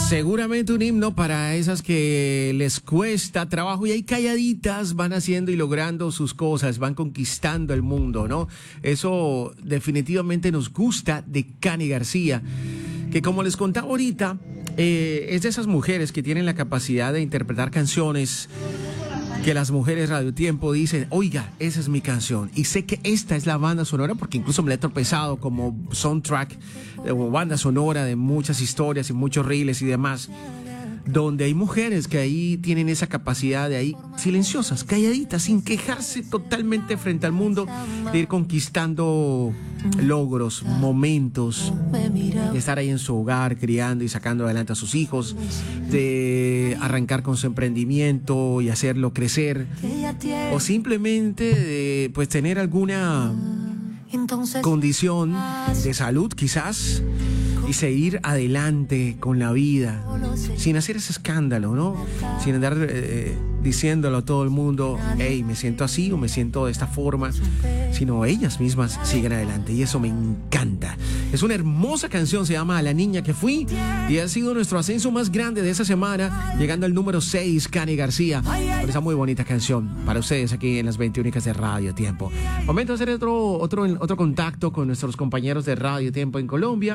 Seguramente un himno para esas que les cuesta trabajo y ahí calladitas van haciendo y logrando sus cosas, van conquistando el mundo, ¿no? Eso definitivamente nos gusta de Cani García, que como les contaba ahorita, es de esas mujeres que tienen la capacidad de interpretar canciones que las mujeres Radio Tiempo dicen, oiga, esa es mi canción. Y sé que esta es la banda sonora, porque incluso me la he tropezado como soundtrack o banda sonora de muchas historias y muchos reels y demás, donde hay mujeres que ahí tienen esa capacidad de ahí silenciosas, calladitas, sin quejarse totalmente frente al mundo, de ir conquistando logros, momentos, de estar ahí en su hogar criando y sacando adelante a sus hijos, de arrancar con su emprendimiento y hacerlo crecer, o simplemente de pues tener alguna condición de salud quizás y seguir adelante con la vida sin hacer ese escándalo, ¿no? Sin andar diciéndolo a todo el mundo, hey, me siento así o me siento de esta forma, sino ellas mismas siguen adelante y eso me encanta. Es una hermosa canción, se llama La Niña que Fui y ha sido nuestro ascenso más grande de esta semana, llegando al número 6, Cani García, por esa muy bonita canción para ustedes aquí en las 20 únicas de Radio Tiempo. Momento de hacer otro contacto con nuestros compañeros de Radio Tiempo en Colombia.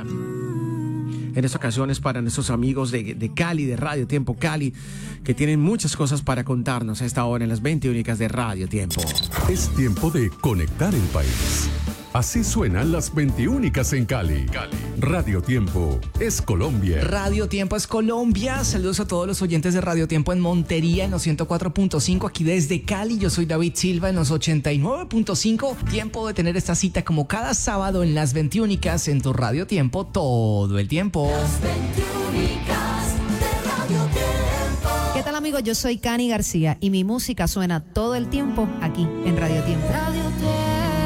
En esta ocasión es para nuestros amigos de Cali, de Radio Tiempo Cali, que tienen muchas cosas para contarnos a esta hora en las 20 únicas de Radio Tiempo. Es tiempo de conectar el país. Así suenan las 20 únicas en Cali. Radio Tiempo es Colombia. Radio Tiempo es Colombia. Saludos a todos los oyentes de Radio Tiempo en Montería en los 104.5, aquí desde Cali. Yo soy David Silva en los 89.5. Tiempo de tener esta cita como cada sábado en las 20 únicas en tu Radio Tiempo todo el tiempo. Las 20 únicas de Radio Tiempo. ¿Qué tal, amigos? Yo soy Cani García y mi música suena todo el tiempo aquí en Radio Tiempo. Radio Tiempo.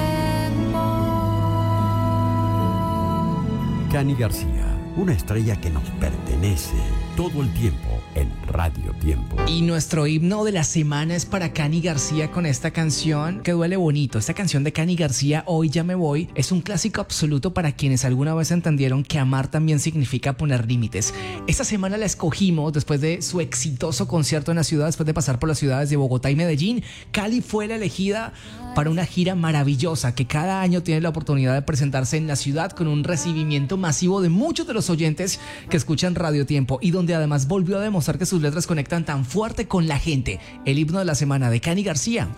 Cani García, una estrella que nos pertenece todo el tiempo en Radio Tiempo. Y nuestro himno de la semana es para Cani García con esta canción que duele bonito. Esta canción de Cani García, Hoy ya me voy, es un clásico absoluto para quienes alguna vez entendieron que amar también significa poner límites. Esta semana la escogimos después de su exitoso concierto en la ciudad, después de pasar por las ciudades de Bogotá y Medellín. Cali fue la elegida para una gira maravillosa que cada año tiene la oportunidad de presentarse en la ciudad con un recibimiento masivo de muchos de los oyentes que escuchan Radio Tiempo y donde además volvió a demostrar que sus letras conectan tan fuerte con la gente. El himno de la semana de Cani García